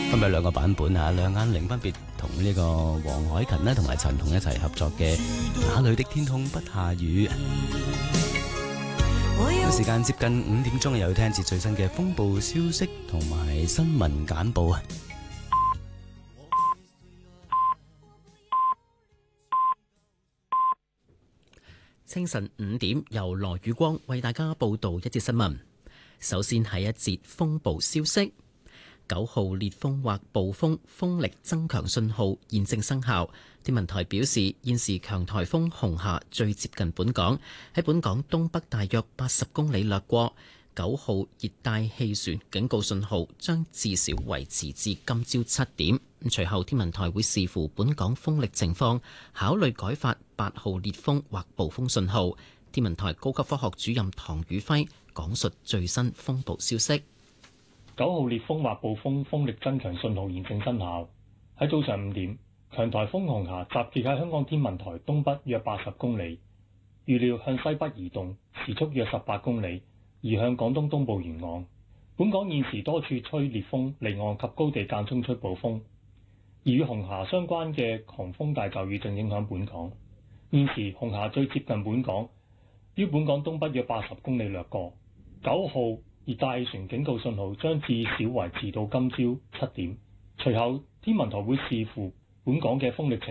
分別兩個版本啊，梁雁玲分別同呢個黃凱芹咧同埋陳彤一齊合作嘅《哪裏的天空不下雨》。時間接近5點鐘，又要聽一節最新嘅風暴消息同埋新聞簡報啊！ 清晨5點，由羅宇光為大家報道一節新聞。首先係一節風暴消息，9號烈風或暴風風力增強信號現正生效。天文台表示，現時強颱風紅霞最接近本港，喺本港東北大約80公里掠過。9號熱帶氣旋警告信號將至少維持至今朝7點。隨後天文台會視乎本港風力情況，考慮改發8號烈風或暴風信號。天文台高級科學主任唐宇輝講述最新風暴消息。 9號烈風或暴風風力增強信號現正生效。喺早上5點，強颱風紅霞集結喺香港天文台東北約80公里，預料向西北移動，時速約18公里，移向廣東東部沿岸。本港現時多處吹烈風，離岸及高地間中吹暴風，而與紅霞相關嘅狂風大驟雨正影響本港。現時紅霞最接近本港，於本港東北約80公里掠過。9號熱帶氣旋警告信號將至少維持到今朝7點。隨後天文台會視乎本港嘅風力情況。